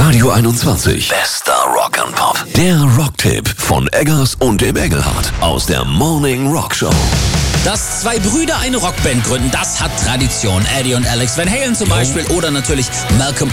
Radio 21. Bester Rock and Pop. Der Rocktipp von Eggers und dem Engelhardt aus der Morning Rock Show. Dass zwei Brüder eine Rockband gründen, das hat Tradition. Eddie und Alex Van Halen zum Beispiel oder natürlich Malcolm